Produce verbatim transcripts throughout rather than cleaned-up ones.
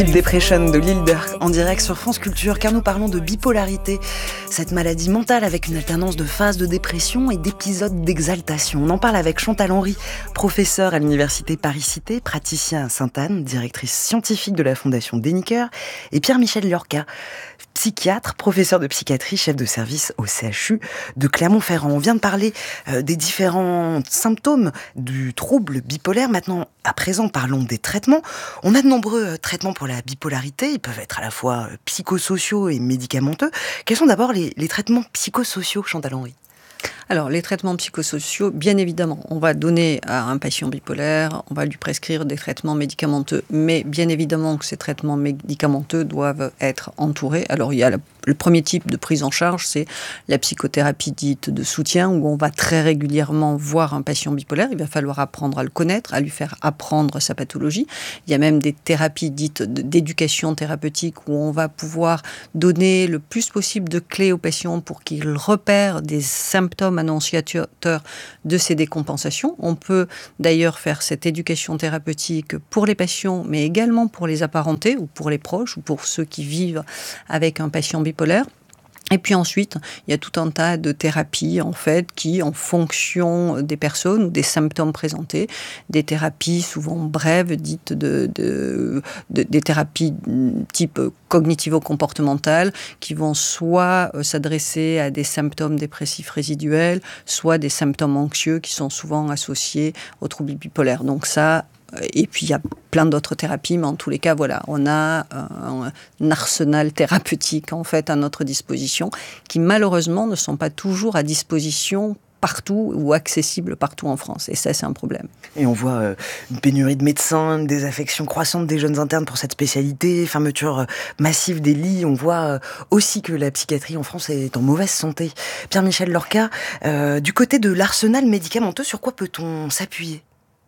Depression de Lilder en direct sur France Culture, car nous parlons de bipolarité, cette maladie mentale avec une alternance de phases de dépression et d'épisodes d'exaltation. On en parle avec Chantal Henry, professeure à l'université Paris-Cité, praticien à Sainte-Anne, directrice scientifique de la fondation Deniker, et Pierre-Michel Lorca, psychiatre, professeur de psychiatrie, chef de service au C H U de Clermont-Ferrand. On vient de parler euh, des différents symptômes du trouble bipolaire. Maintenant, à présent, parlons des traitements. On a de nombreux euh, traitements pour la bipolarité. Ils peuvent être à la fois euh, psychosociaux et médicamenteux. Quels sont d'abord les, les traitements psychosociaux, Chantal Henry ? Alors, les traitements psychosociaux, bien évidemment, on va donner à un patient bipolaire, on va lui prescrire des traitements médicamenteux, mais bien évidemment que ces traitements médicamenteux doivent être entourés. Alors, il y a la, le premier type de prise en charge, c'est la psychothérapie dite de soutien, où on va très régulièrement voir un patient bipolaire. Il va falloir apprendre à le connaître, à lui faire apprendre sa pathologie. Il y a même des thérapies dites d'éducation thérapeutique, où on va pouvoir donner le plus possible de clés aux patients pour qu'ils repèrent des symptômes annonciateurs de ces décompensations. On peut d'ailleurs faire cette éducation thérapeutique pour les patients, mais également pour les apparentés ou pour les proches ou pour ceux qui vivent avec un patient bipolaire. Et puis ensuite, il y a tout un tas de thérapies, en fait, qui, en fonction des personnes ou des symptômes présentés, des thérapies souvent brèves, dites de, de, de, des thérapies type cognitivo-comportementales, qui vont soit s'adresser à des symptômes dépressifs résiduels, soit des symptômes anxieux qui sont souvent associés aux troubles bipolaires. Donc ça, et puis, il y a plein d'autres thérapies, mais en tous les cas, voilà, on a un, un arsenal thérapeutique, en fait, à notre disposition, qui, malheureusement, ne sont pas toujours à disposition partout ou accessibles partout en France. Et ça, c'est un problème. Et on voit euh, une pénurie de médecins, une désaffection croissante des jeunes internes pour cette spécialité, fermeture euh, massive des lits. On voit euh, aussi que la psychiatrie en France est en mauvaise santé. Pierre-Michel Lorca, euh, du côté de l'arsenal médicamenteux, sur quoi peut-on s'appuyer ?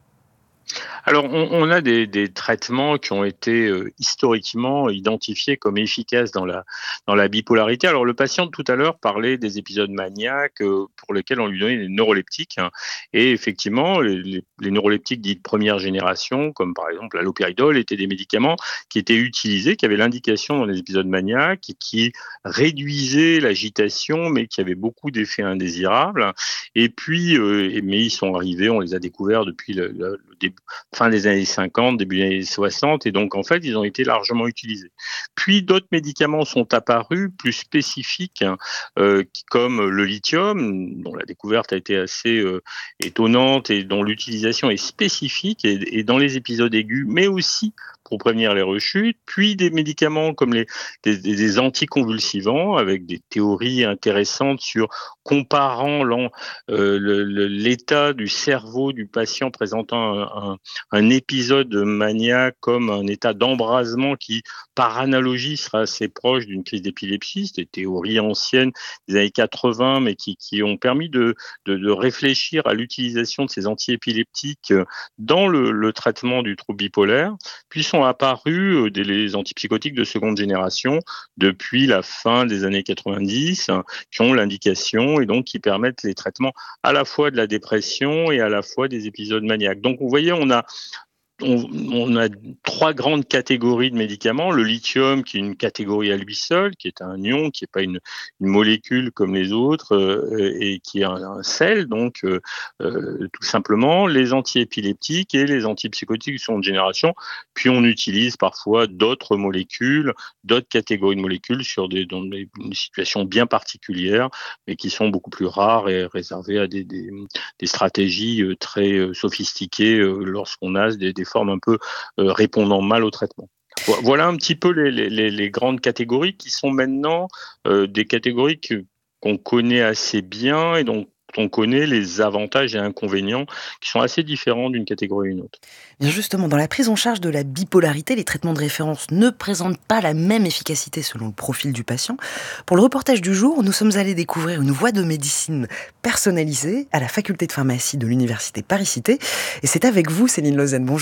Alors, on, on a des, des traitements qui ont été euh, historiquement identifiés comme efficaces dans la, dans la bipolarité. Alors, le patient tout à l'heure parlait des épisodes maniaques euh, pour lesquels on lui donnait des neuroleptiques. Hein. Et effectivement, les, les neuroleptiques dites première génération, comme par exemple l'halopéridol, étaient des médicaments qui étaient utilisés, qui avaient l'indication dans les épisodes maniaques et qui réduisaient l'agitation, mais qui avaient beaucoup d'effets indésirables. Et puis, euh, mais ils sont arrivés, on les a découverts depuis le, le, le début, fin des années cinquante, début des années soixante, et donc en fait, ils ont été largement utilisés. Puis d'autres médicaments sont apparus, plus spécifiques, hein, euh, comme le lithium, dont la découverte a été assez euh, étonnante et dont l'utilisation est spécifique, et, et dans les épisodes aigus, mais aussi pour prévenir les rechutes, puis des médicaments comme les des, des anticonvulsivants, avec des théories intéressantes sur comparant euh, le, le, l'état du cerveau du patient présentant un, un, un épisode maniaque comme un état d'embrasement qui, par analogie, sera assez proche d'une crise d'épilepsie. C'est des théories anciennes des années quatre-vingts, mais qui, qui ont permis de, de, de réfléchir à l'utilisation de ces antiépileptiques dans le, le traitement du trouble bipolaire. Puis sont apparus des les antipsychotiques de seconde génération depuis la fin des années quatre-vingt-dix, qui ont l'indication et donc qui permettent les traitements à la fois de la dépression et à la fois des épisodes maniaques. Donc vous voyez, on a On, on a trois grandes catégories de médicaments. Le lithium, qui est une catégorie à lui seul, qui est un ion, qui n'est pas une, une molécule comme les autres, euh, et qui est un, un sel, donc euh, euh, tout simplement. Les antiépileptiques et les antipsychotiques de seconde génération. Puis on utilise parfois d'autres molécules, d'autres catégories de molécules sur des, dans des, des situations bien particulières, mais qui sont beaucoup plus rares et réservées à des, des, des stratégies très sophistiquées lorsqu'on a des, des formes un peu euh, répondant mal au traitement. Voilà un petit peu les, les, les grandes catégories qui sont maintenant euh, des catégories que, qu'on connaît assez bien et dont on connaît les avantages et inconvénients qui sont assez différents d'une catégorie à une autre. Bien justement, dans la prise en charge de la bipolarité, les traitements de référence ne présentent pas la même efficacité selon le profil du patient. Pour le reportage du jour, nous sommes allés découvrir une voie de médecine personnalisée à la faculté de pharmacie de l'université Paris-Cité. Et c'est avec vous, Céline Lausanne. Bonjour.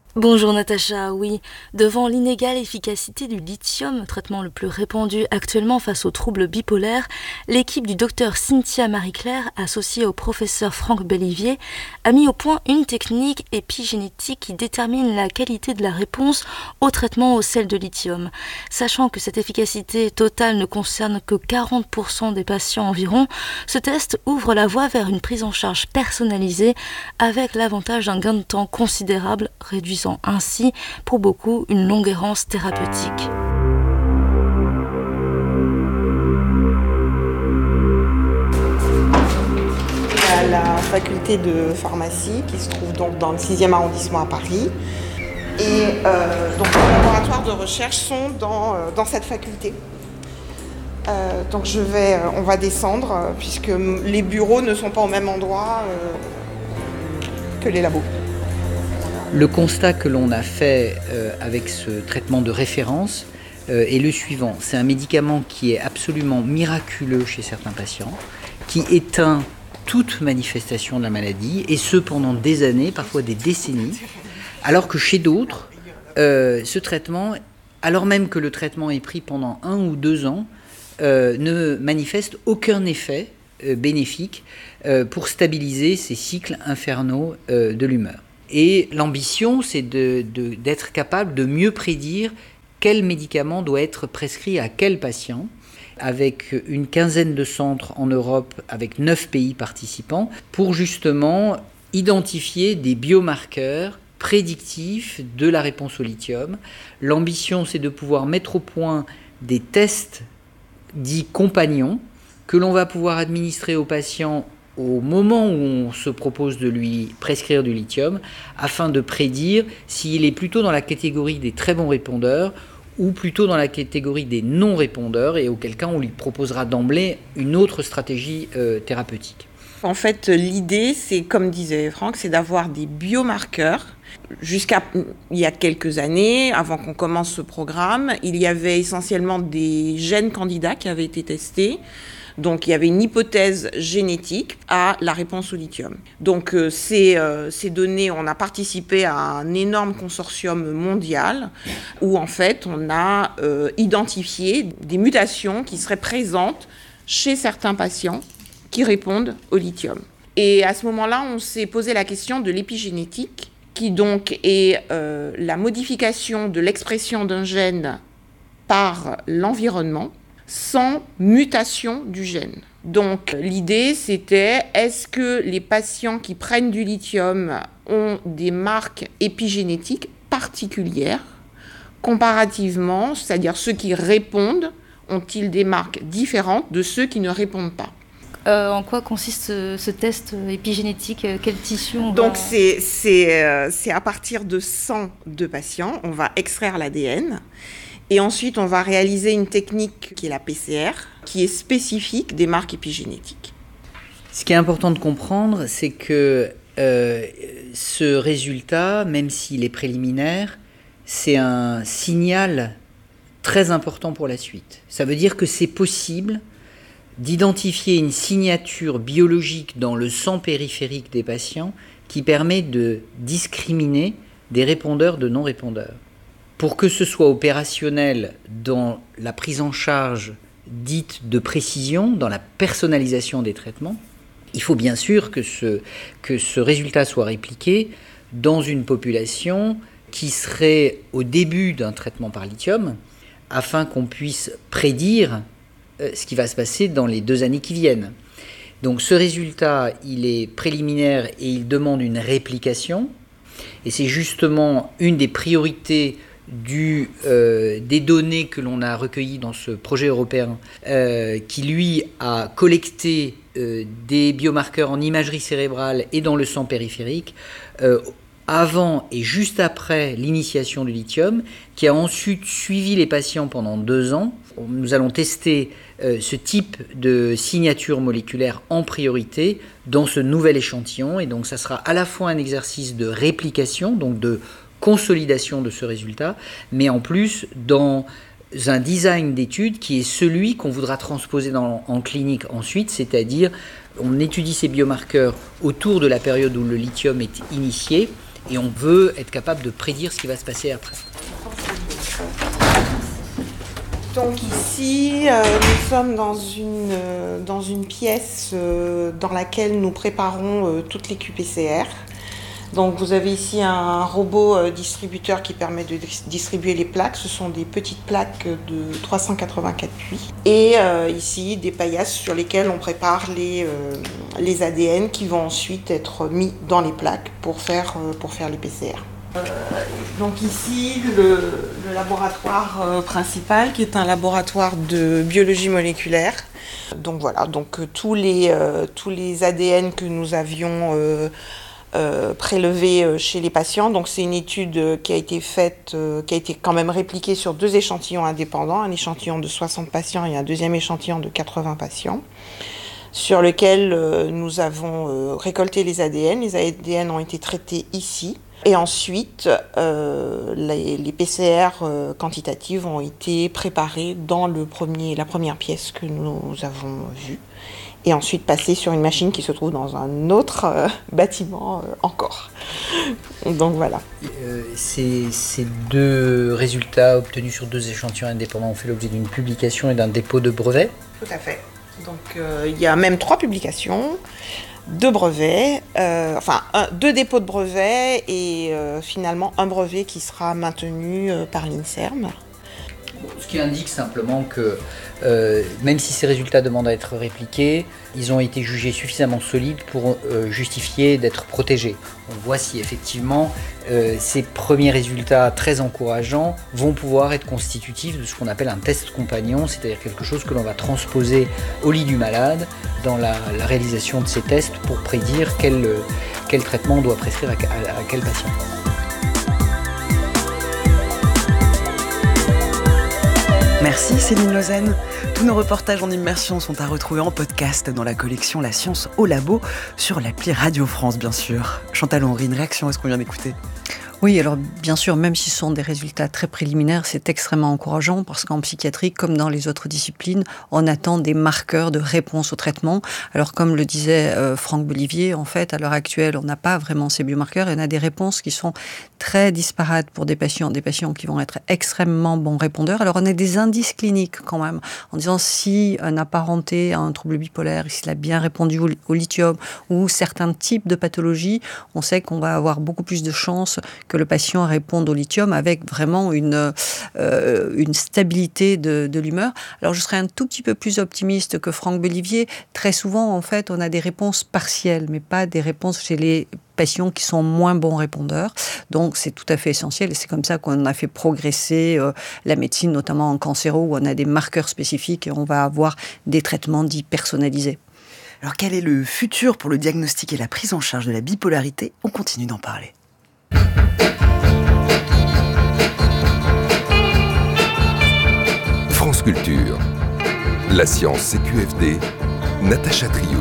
Bonjour Natacha, oui. Devant l'inégale efficacité du lithium, traitement le plus répandu actuellement face aux troubles bipolaires, l'équipe du docteur Cynthia Marie-Claire, associée au professeur Franck Bellivier, a mis au point une technique épigénétique qui détermine la qualité de la réponse au traitement au sel de lithium. Sachant que cette efficacité totale ne concerne que quarante pour cent des patients environ, ce test ouvre la voie vers une prise en charge personnalisée avec l'avantage d'un gain de temps considérable, réduisant ainsi, pour beaucoup, une longue errance thérapeutique. À la faculté de pharmacie qui se trouve donc dans le sixième arrondissement à Paris. Et euh, donc les laboratoires de recherche sont dans, euh, dans cette faculté. Euh, donc je vais, euh, on va descendre euh, puisque les bureaux ne sont pas au même endroit euh, que les labos. Le constat que l'on a fait euh, avec ce traitement de référence euh, est le suivant. C'est un médicament qui est absolument miraculeux chez certains patients, qui éteint toute manifestation de la maladie, et ce pendant des années, parfois des décennies, alors que chez d'autres, euh, ce traitement, alors même que le traitement est pris pendant un ou deux ans, euh, ne manifeste aucun effet euh, bénéfique euh, pour stabiliser ces cycles infernaux euh, de l'humeur. Et l'ambition, c'est de, de, d'être capable de mieux prédire quel médicament doit être prescrit à quel patient, avec une quinzaine de centres en Europe, avec neuf pays participants, pour justement identifier des biomarqueurs prédictifs de la réponse au lithium. L'ambition, c'est de pouvoir mettre au point des tests dits compagnons, que l'on va pouvoir administrer aux patients au moment où on se propose de lui prescrire du lithium, afin de prédire s'il est plutôt dans la catégorie des très bons répondeurs ou plutôt dans la catégorie des non-répondeurs, et auquel cas on lui proposera d'emblée une autre stratégie euh, thérapeutique. En fait, l'idée, c'est, comme disait Franck, c'est d'avoir des biomarqueurs. Jusqu'à il y a quelques années, avant qu'on commence ce programme, il y avait essentiellement des gènes candidats qui avaient été testés. Donc, il y avait une hypothèse génétique à la réponse au lithium. Donc, euh, ces, euh, ces données, on a participé à un énorme consortium mondial où, en fait, on a euh, identifié des mutations qui seraient présentes chez certains patients qui répondent au lithium. Et à ce moment-là, on s'est posé la question de l'épigénétique, qui donc est euh, la modification de l'expression d'un gène par l'environnement, sans mutation du gène. Donc l'idée, c'était, est-ce que les patients qui prennent du lithium ont des marques épigénétiques particulières comparativement, c'est-à-dire ceux qui répondent, ont-ils des marques différentes de ceux qui ne répondent pas? Euh, en quoi consiste ce, ce test épigénétique? Quel tissu on Donc va... c'est, c'est, euh, c'est à partir de cent de patients, on va extraire l'A D N. Et ensuite, on va réaliser une technique qui est la P C R, qui est spécifique des marques épigénétiques. Ce qui est important de comprendre, c'est que euh, ce résultat, même s'il est préliminaire, c'est un signal très important pour la suite. Ça veut dire que c'est possible d'identifier une signature biologique dans le sang périphérique des patients qui permet de discriminer des répondeurs de non-répondeurs. Pour que ce soit opérationnel dans la prise en charge dite de précision, dans la personnalisation des traitements, il faut bien sûr que ce, que ce résultat soit répliqué dans une population qui serait au début d'un traitement par lithium, afin qu'on puisse prédire ce qui va se passer dans les deux années qui viennent. Donc ce résultat, il est préliminaire et il demande une réplication, et c'est justement une des priorités Du, euh, des données que l'on a recueillies dans ce projet européen euh, qui, lui, a collecté euh, des biomarqueurs en imagerie cérébrale et dans le sang périphérique euh, avant et juste après l'initiation du lithium, qui a ensuite suivi les patients pendant deux ans. Nous allons tester euh, ce type de signature moléculaire en priorité dans ce nouvel échantillon, et donc ça sera à la fois un exercice de réplication, donc de consolidation de ce résultat, mais en plus dans un design d'étude qui est celui qu'on voudra transposer dans, en clinique ensuite, c'est-à-dire on étudie ces biomarqueurs autour de la période où le lithium est initié, Et on veut être capable de prédire ce qui va se passer après. Donc ici, euh, nous sommes dans une, euh, dans une pièce euh, dans laquelle nous préparons euh, toutes les Q P C R. Donc vous avez ici un robot euh, distributeur qui permet de dis- distribuer les plaques. Ce sont des petites plaques de trois cent quatre-vingt-quatre puits. Et euh, ici, des paillasses sur lesquelles on prépare les, euh, les A D N qui vont ensuite être mis dans les plaques pour faire, euh, pour faire les P C R. Euh, donc ici, le, le laboratoire euh, principal, qui est un laboratoire de biologie moléculaire. Donc voilà, donc euh, tous les, euh, tous les A D N que nous avions euh, euh, prélevés euh, chez les patients. Donc c'est une étude euh, qui a été faite, euh, qui a été quand même répliquée sur deux échantillons indépendants, un échantillon de soixante patients et un deuxième échantillon de quatre-vingts patients, sur lequel euh, nous avons euh, récolté les A D N. Les A D N ont été traités ici. Et ensuite, euh, les, les P C R euh, quantitatives ont été préparées dans le premier, la première pièce que nous avons vue, et ensuite passées sur une machine qui se trouve dans un autre euh, bâtiment euh, encore. Donc voilà. Euh, ces, ces deux résultats obtenus sur deux échantillons indépendants ont fait l'objet d'une publication et d'un dépôt de brevet. Tout à fait. Donc euh, il y a même trois publications. Deux brevets, euh, enfin un, deux dépôts de brevets et euh, finalement un brevet qui sera maintenu euh, par l'INSERM. Ce qui indique simplement que euh, même si ces résultats demandent à être répliqués, ils ont été jugés suffisamment solides pour euh, justifier d'être protégés. On voit si effectivement euh, ces premiers résultats très encourageants vont pouvoir être constitutifs de ce qu'on appelle un test compagnon, c'est-à-dire quelque chose que l'on va transposer au lit du malade dans la, la réalisation de ces tests pour prédire quel, quel traitement on doit prescrire à, à, à quel patient. Merci Céline Lausanne. Tous nos reportages en immersion sont à retrouver en podcast dans la collection La Science au Labo, sur l'appli Radio France bien sûr. Chantal Henry, une réaction à ce qu'on vient d'écouter? Oui, alors bien sûr, même si ce sont des résultats très préliminaires, c'est extrêmement encourageant parce qu'en psychiatrie, comme dans les autres disciplines, on attend des marqueurs de réponse au traitement. Alors comme le disait euh, Franck Bolivier, en fait, à l'heure actuelle, on n'a pas vraiment ces biomarqueurs et on a des réponses qui sont très disparates pour des patients, des patients qui vont être extrêmement bons répondeurs. Alors on a des indices cliniques quand même, en disant si un apparenté à un trouble bipolaire, s'il a bien répondu au, au lithium ou certains types de pathologies, on sait qu'on va avoir beaucoup plus de chances que le patient réponde au lithium avec vraiment une, euh, une stabilité de, de l'humeur. Alors, je serais un tout petit peu plus optimiste que Franck Bolivier. Très souvent, en fait, on a des réponses partielles, mais pas des réponses chez les patients qui sont moins bons répondeurs. Donc, c'est tout à fait essentiel et c'est comme ça qu'on a fait progresser euh, la médecine, notamment en cancéro, où on a des marqueurs spécifiques et on va avoir des traitements dits personnalisés. Alors, quel est le futur pour le diagnostic et la prise en charge de la bipolarité? On continue d'en parler. France Culture. La science C Q F D. Natacha Triou.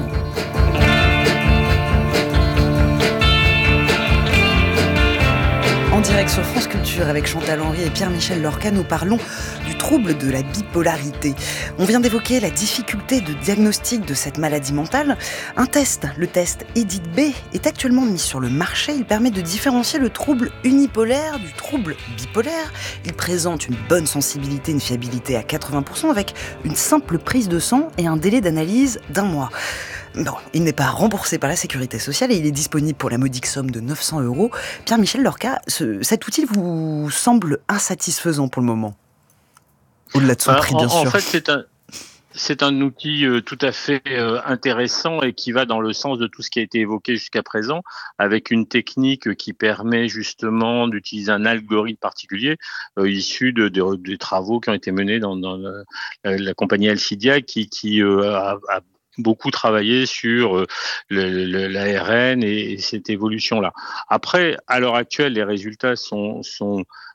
En direct sur France Culture avec Chantal Henry et Pierre-Michel Lorca, nous parlons du trouble de la bipolarité. On vient d'évoquer la difficulté de diagnostic de cette maladie mentale. Un test, le test EDIT B, est actuellement mis sur le marché. Il permet de différencier le trouble unipolaire du trouble bipolaire. Il présente une bonne sensibilité, une fiabilité à quatre-vingts pour cent avec une simple prise de sang et un délai d'analyse d'un mois. Bon, il n'est pas remboursé par la Sécurité sociale et il est disponible pour la modique somme de neuf cents euros. Pierre-Michel Lorca, ce, cet outil vous semble insatisfaisant pour le moment? Au-delà de son bah, prix, en, bien sûr. En fait, c'est un... C'est un outil euh, tout à fait euh, intéressant et qui va dans le sens de tout ce qui a été évoqué jusqu'à présent, avec une technique qui permet justement d'utiliser un algorithme particulier euh, issu de, de, des travaux qui ont été menés dans, dans la, la, la compagnie Alcidia qui, qui euh, a, a beaucoup travaillé sur euh, le, le, l'A R N et, et cette évolution-là. Après, à l'heure actuelle, les résultats sont, sont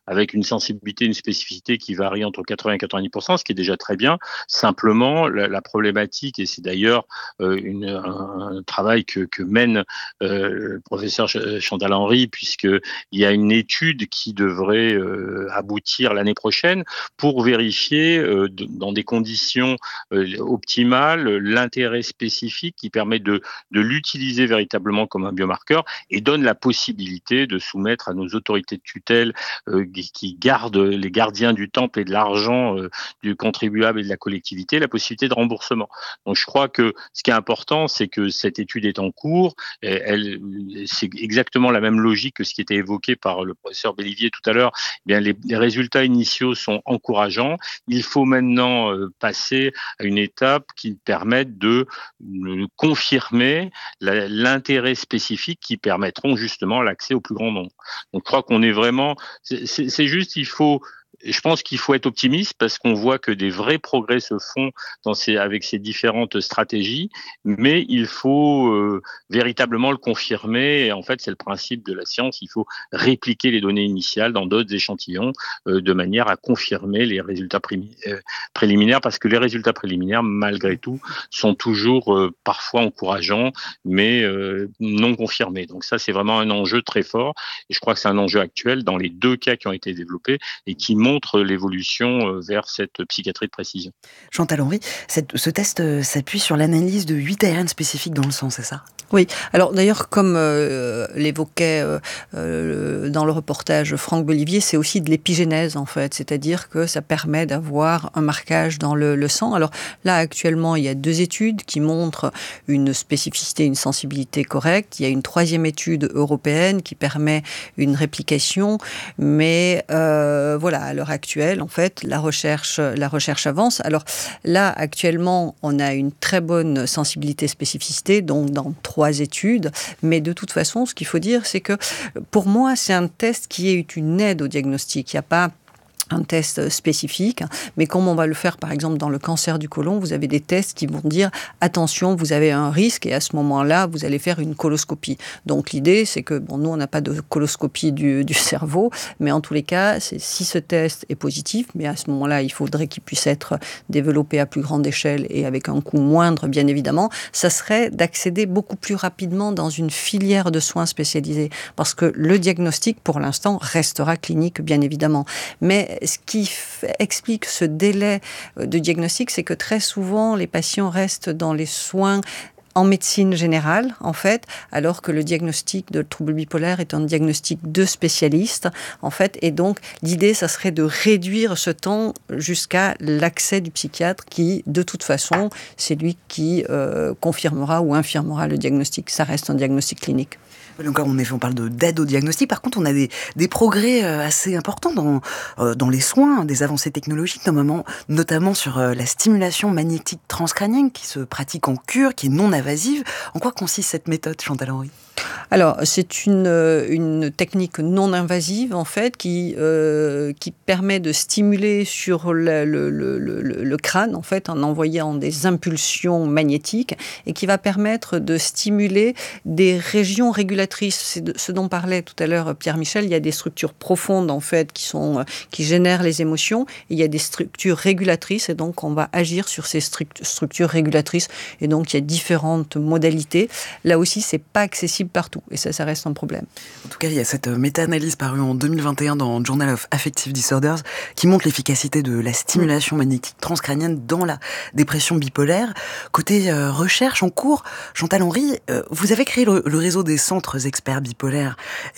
avec une sensibilité, une spécificité qui varie entre quatre-vingts et quatre-vingt-dix pour cent, ce qui est déjà très bien. Simplement, la, la problématique, et c'est d'ailleurs euh, une, un, un travail que, que mène euh, le professeur Chantal Henry, puisqu'il y a une étude qui devrait euh, aboutir l'année prochaine pour vérifier euh, de, dans des conditions euh, optimales l'intérêt spécifique qui permet de, de l'utiliser véritablement comme un biomarqueur et donne la possibilité de soumettre à nos autorités de tutelle euh, qui gardent les gardiens du temple et de l'argent euh, du contribuable et de la collectivité la possibilité de remboursement. Donc je crois que ce qui est important, c'est que cette étude est en cours. Elle, c'est exactement la même logique que ce qui était évoqué par le professeur Bellivier tout à l'heure. Eh bien, les, les résultats initiaux sont encourageants. Il faut maintenant euh, passer à une étape qui permette de euh, confirmer la, l'intérêt spécifique qui permettront justement l'accès au plus grand nombre. Donc je crois qu'on est vraiment, c'est, c'est, c'est juste, il faut je pense qu'il faut être optimiste parce qu'on voit que des vrais progrès se font dans ces, avec ces différentes stratégies, mais il faut euh, véritablement le confirmer. Et en fait, c'est le principe de la science. Il faut répliquer les données initiales dans d'autres échantillons euh, de manière à confirmer les résultats primi- euh, préliminaires, parce que les résultats préliminaires, malgré tout, sont toujours euh, parfois encourageants, mais euh, non confirmés. Donc ça, c'est vraiment un enjeu très fort. Et je crois que c'est un enjeu actuel dans les deux cas qui ont été développés et qui montrent montre l'évolution vers cette psychiatrie de précision. Chantal Henry, cette, ce test s'appuie sur l'analyse de huit A R N spécifiques dans le sang, c'est ça ? Oui, alors d'ailleurs, comme euh, l'évoquait euh, euh, dans le reportage Franck Bellivier, c'est aussi de l'épigénèse en fait, c'est-à-dire que ça permet d'avoir un marquage dans le, le sang. Alors là, actuellement, il y a deux études qui montrent une spécificité, une sensibilité correcte. Il y a une troisième étude européenne qui permet une réplication, mais euh, voilà, à l'heure actuelle, en fait, la recherche, la recherche avance. Alors là, actuellement, on a une très bonne sensibilité spécificité, donc dans trois études, mais de toute façon, ce qu'il faut dire, c'est que pour moi, c'est un test qui est une aide au diagnostic. Il n'y a pas un test spécifique, mais comme on va le faire par exemple dans le cancer du côlon, vous avez des tests qui vont dire attention, vous avez un risque et à ce moment-là, vous allez faire une coloscopie. Donc l'idée, c'est que bon, nous on n'a pas de coloscopie du, du cerveau, mais en tous les cas, c'est, si ce test est positif, mais à ce moment-là, il faudrait qu'il puisse être développé à plus grande échelle et avec un coût moindre, bien évidemment, ça serait d'accéder beaucoup plus rapidement dans une filière de soins spécialisés, parce que le diagnostic, pour l'instant, restera clinique, bien évidemment, mais ce qui f- explique ce délai de diagnostic, c'est que très souvent, les patients restent dans les soins en médecine générale, en fait, alors que le diagnostic de trouble bipolaire est un diagnostic de spécialiste, en fait, et donc l'idée, ça serait de réduire ce temps jusqu'à l'accès du psychiatre qui, de toute façon, c'est lui qui euh, confirmera ou infirmera le diagnostic. Ça reste un diagnostic clinique. Encore, on, est, on parle de, d'aide au diagnostic. Par contre, on a des, des progrès assez importants dans, euh, dans les soins, des avancées technologiques, notamment, notamment sur euh, la stimulation magnétique transcrânienne qui se pratique en cure, qui est non invasive. En quoi consiste cette méthode, Chantal Henry ? Alors, c'est une, une technique non invasive, en fait, qui, euh, qui permet de stimuler sur le, le, le, le, le crâne, en fait, en envoyant des impulsions magnétiques, et qui va permettre de stimuler des régions régulatrices. C'est de, ce dont parlait tout à l'heure Pierre Michel. Il y a des structures profondes, en fait, qui, sont, qui génèrent les émotions, et il y a des structures régulatrices, et donc on va agir sur ces structures régulatrices, et donc il y a différentes modalités. Là aussi, c'est pas accessible partout. Et ça, ça reste un problème. En tout cas, il y a cette méta-analyse parue en deux mille vingt et un dans Journal of Affective Disorders qui montre l'efficacité de la stimulation magnétique transcrânienne dans la dépression bipolaire. Côté euh, recherche en cours, Chantal Henry, euh, vous avez créé le, le réseau des centres experts bipolaires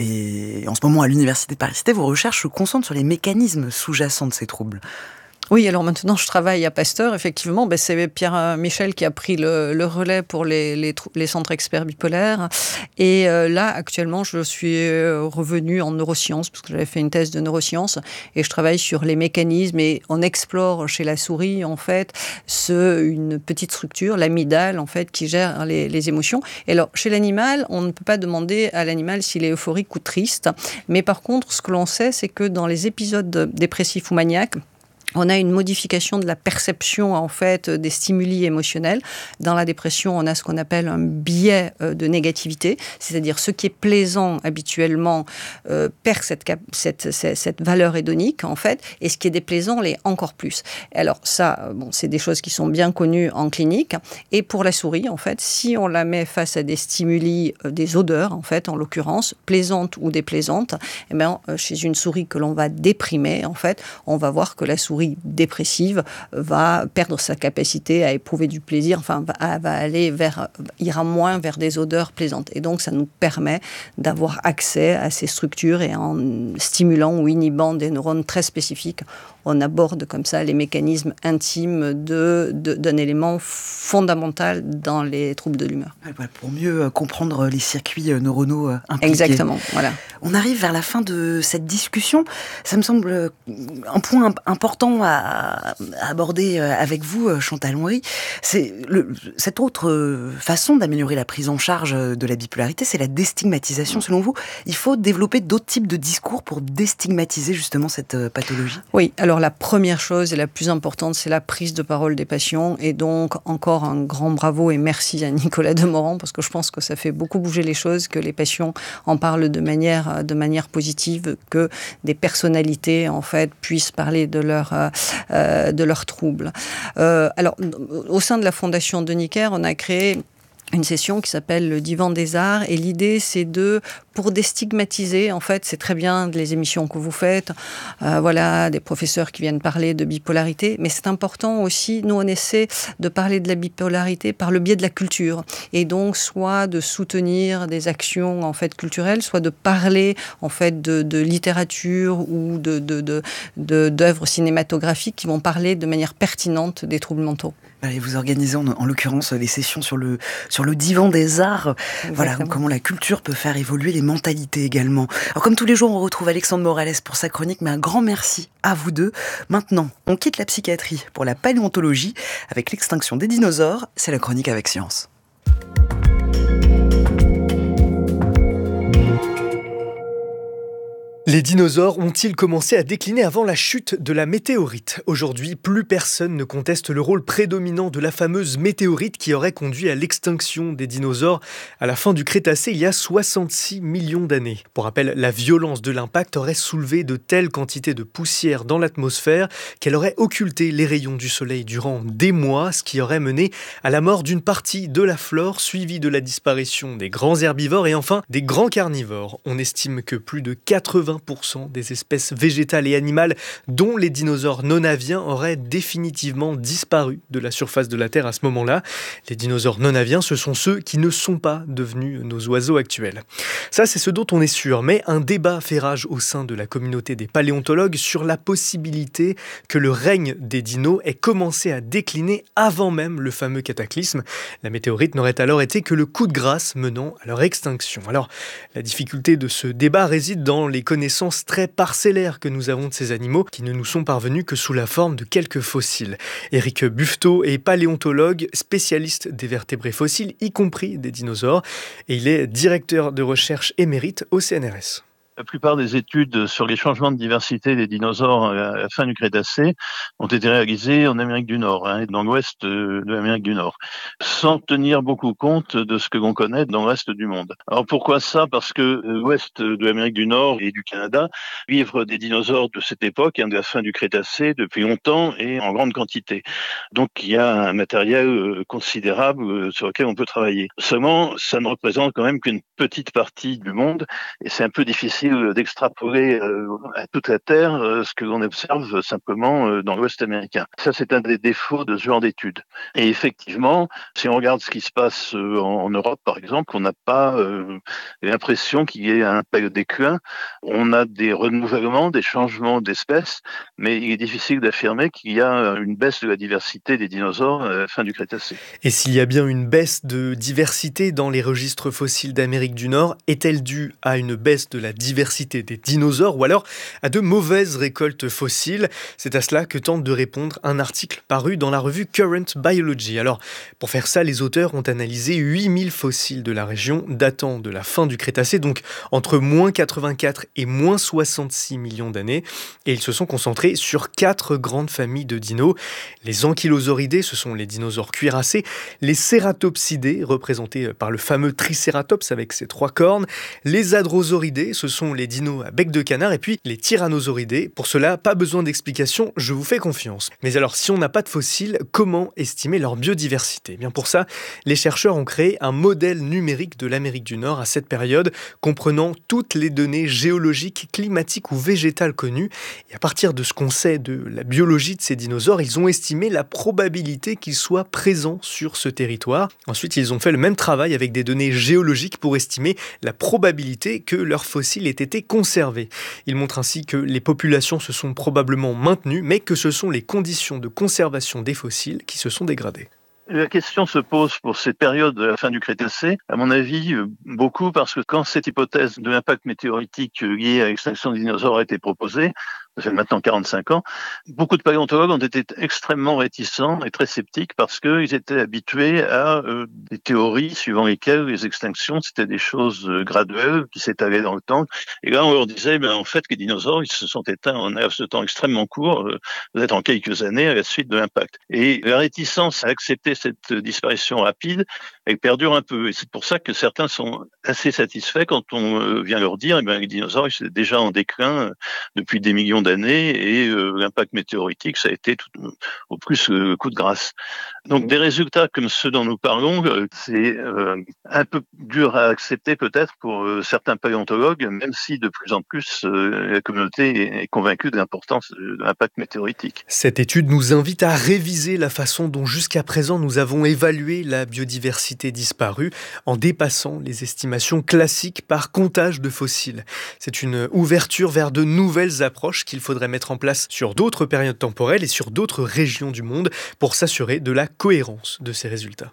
et en ce moment à l'Université de Paris-Cité, vos recherches se concentrent sur les mécanismes sous-jacents de ces troubles. Oui, alors maintenant je travaille à Pasteur, effectivement, ben c'est Pierre Michel qui a pris le, le relais pour les, les, les centres experts bipolaires. Et euh, là, actuellement, je suis revenue en neurosciences, parce que j'avais fait une thèse de neurosciences, et je travaille sur les mécanismes, et on explore chez la souris, en fait, ce, une petite structure, l'amygdale, en fait, qui gère les, les émotions. Et alors, chez l'animal, on ne peut pas demander à l'animal s'il est euphorique ou triste, mais par contre, ce que l'on sait, c'est que dans les épisodes dépressifs ou maniaques, on a une modification de la perception en fait des stimuli émotionnels. Dans la dépression, on a ce qu'on appelle un biais de négativité, c'est-à-dire ce qui est plaisant habituellement euh, perd cette, cap- cette, cette, cette valeur hédonique en fait, et ce qui est déplaisant l'est encore plus. Alors ça, bon, c'est des choses qui sont bien connues en clinique. Et pour la souris, en fait, si on la met face à des stimuli, euh, des odeurs en fait, en l'occurrence, plaisantes ou déplaisantes, eh bien, euh, chez une souris que l'on va déprimer, en fait, on va voir que la souris dépressive va perdre sa capacité à éprouver du plaisir, enfin va, va aller vers, ira moins vers des odeurs plaisantes. Et donc ça nous permet d'avoir accès à ces structures et en stimulant ou inhibant des neurones très spécifiques, on aborde comme ça les mécanismes intimes de, de, d'un élément fondamental dans les troubles de l'humeur. Pour mieux comprendre les circuits neuronaux impliqués. Exactement, voilà. On arrive vers la fin de cette discussion. Ça me semble un point important à, à aborder avec vous, Chantal Henry. C'est le, cette autre façon d'améliorer la prise en charge de la bipolarité, c'est la déstigmatisation. Selon vous, il faut développer d'autres types de discours pour déstigmatiser justement cette pathologie ? Oui, alors la première chose et la plus importante, c'est la prise de parole des patients. Et donc, encore un grand bravo et merci à Nicolas Demorand, parce que je pense que ça fait beaucoup bouger les choses, que les patients en parlent de manière, de manière positive, que des personnalités, en fait, puissent parler de leurs euh, de leurs troubles. Euh, alors, au sein de la Fondation Denis Kerr, on a créé une session qui s'appelle le Divan des Arts, et l'idée c'est de, pour déstigmatiser, en fait c'est très bien les émissions que vous faites, euh, voilà, des professeurs qui viennent parler de bipolarité, mais c'est important aussi, nous on essaie de parler de la bipolarité par le biais de la culture, et donc soit de soutenir des actions en fait culturelles, soit de parler en fait de, de littérature ou de, de, de, de, d'œuvres cinématographiques qui vont parler de manière pertinente des troubles mentaux. Et vous organisez en, en l'occurrence les sessions sur le, sur le divan des arts. Exactement. Voilà, comment la culture peut faire évoluer les mentalités également. Alors comme tous les jours, on retrouve Alexandre Morales pour sa chronique, mais un grand merci à vous deux. Maintenant, on quitte la psychiatrie pour la paléontologie avec l'extinction des dinosaures. C'est la chronique avec science. Les dinosaures ont-ils commencé à décliner avant la chute de la météorite ? Aujourd'hui, plus personne ne conteste le rôle prédominant de la fameuse météorite qui aurait conduit à l'extinction des dinosaures à la fin du Crétacé il y a soixante-six millions d'années. Pour rappel, la violence de l'impact aurait soulevé de telles quantités de poussière dans l'atmosphère qu'elle aurait occulté les rayons du soleil durant des mois, ce qui aurait mené à la mort d'une partie de la flore, suivie de la disparition des grands herbivores et enfin des grands carnivores. On estime que plus de quatre-vingts pour cent des espèces végétales et animales, dont les dinosaures non-aviens, auraient définitivement disparu de la surface de la Terre à ce moment-là. Les dinosaures non-aviens, ce sont ceux qui ne sont pas devenus nos oiseaux actuels. Ça, c'est ce dont on est sûr, mais un débat fait rage au sein de la communauté des paléontologues sur la possibilité que le règne des dinos ait commencé à décliner avant même le fameux cataclysme. La météorite n'aurait alors été que le coup de grâce menant à leur extinction. Alors, la difficulté de ce débat réside dans les connaissances très parcellaires que nous avons de ces animaux qui ne nous sont parvenus que sous la forme de quelques fossiles. Éric Buffetot est paléontologue, spécialiste des vertébrés fossiles, y compris des dinosaures, et il est directeur de recherche émérite au C N R S. La plupart des études sur les changements de diversité des dinosaures à la fin du Crétacé ont été réalisées en Amérique du Nord, hein, dans l'ouest de l'Amérique du Nord, sans tenir beaucoup compte de ce que l'on connaît dans le reste du monde. Alors pourquoi ça ? Parce que l'ouest de l'Amérique du Nord et du Canada vivent des dinosaures de cette époque, hein, de la fin du Crétacé, depuis longtemps et en grande quantité. Donc il y a un matériel considérable sur lequel on peut travailler. Seulement, ça ne représente quand même qu'une petite partie du monde et c'est un peu difficile d'extrapoler euh, à toute la Terre euh, ce que l'on observe simplement euh, dans l'Ouest américain. Ça, c'est un des défauts de ce genre d'études. Et effectivement, si on regarde ce qui se passe euh, en, en Europe, par exemple, on n'a pas euh, l'impression qu'il y ait un déclin. On a des renouvellements, des changements d'espèces, mais il est difficile d'affirmer qu'il y a une baisse de la diversité des dinosaures à la fin du Crétacé. Et s'il y a bien une baisse de diversité dans les registres fossiles d'Amérique du Nord, est-elle due à une baisse de la diversité biodiversité des dinosaures ou alors à de mauvaises récoltes fossiles? C'est à cela que tente de répondre un article paru dans la revue Current Biology. Alors, pour faire ça, les auteurs ont analysé huit mille fossiles de la région datant de la fin du Crétacé, donc entre moins quatre-vingt-quatre et moins soixante-six millions d'années. Et ils se sont concentrés sur quatre grandes familles de dinos. Les ankylosauridés, ce sont les dinosaures cuirassés. Les cératopsidés, représentés par le fameux tricératops avec ses trois cornes. Les hadrosauridés, ce sont les dinos à bec de canard. Et puis les tyrannosauridés. Pour cela, pas besoin d'explication, je vous fais confiance. Mais alors, si on n'a pas de fossiles, comment estimer leur biodiversité ? Eh bien pour ça, les chercheurs ont créé un modèle numérique de l'Amérique du Nord à cette période, comprenant toutes les données géologiques, climatiques ou végétales connues. Et à partir de ce qu'on sait de la biologie de ces dinosaures, ils ont estimé la probabilité qu'ils soient présents sur ce territoire. Ensuite, ils ont fait le même travail avec des données géologiques pour estimer la probabilité que leurs fossiles aient été conservés. Ils montrent ainsi que les populations se sont probablement maintenues, mais que ce sont les conditions de conservation des fossiles qui se sont dégradées. La question se pose pour cette période de la fin du Crétacé, à mon avis, beaucoup parce que quand cette hypothèse de l'impact météoritique lié à l'extinction des dinosaures a été proposée, ça fait maintenant quarante-cinq ans, beaucoup de paléontologues ont été extrêmement réticents et très sceptiques parce qu'ils étaient habitués à euh, des théories suivant lesquelles les extinctions, c'était des choses euh, graduelles qui s'étalaient dans le temps. Et là, on leur disait, ben, en fait, que les dinosaures, ils se sont éteints en un laps de temps extrêmement court, euh, peut-être en quelques années à la suite de l'impact. Et la réticence à accepter cette disparition rapide, elle perdure un peu. Et c'est pour ça que certains sont assez satisfaits quand on euh, vient leur dire, eh ben, les dinosaures, ils sont déjà en déclin euh, depuis des millions d'années et euh, l'impact météoritique, ça a été tout, au plus le euh, coup de grâce. Donc des résultats comme ceux dont nous parlons, euh, c'est euh, un peu dur à accepter peut-être pour euh, certains paléontologues, même si de plus en plus euh, la communauté est, est convaincue de l'importance de, de l'impact météoritique. Cette étude nous invite à réviser la façon dont jusqu'à présent nous avons évalué la biodiversité disparue en dépassant les estimations classiques par comptage de fossiles. C'est une ouverture vers de nouvelles approches qu'il faudrait mettre en place sur d'autres périodes temporelles et sur d'autres régions du monde pour s'assurer de la cohérence de ces résultats.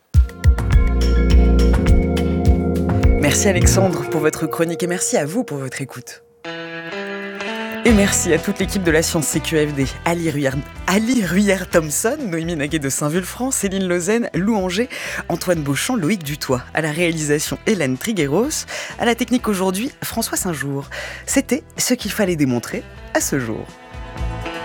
Merci Alexandre pour votre chronique et merci à vous pour votre écoute. Et merci à toute l'équipe de la Science C Q F D, Ali Ruyer, Ali Ruyer-Thompson, Noémie Naguet de Saint-Vulfranc, Céline Lausanne, Lou Anger, Antoine Beauchamp, Loïc Dutoit. À la réalisation, Hélène Trigueros. À la technique aujourd'hui, François Saint-Jour. C'était ce qu'il fallait démontrer à ce jour.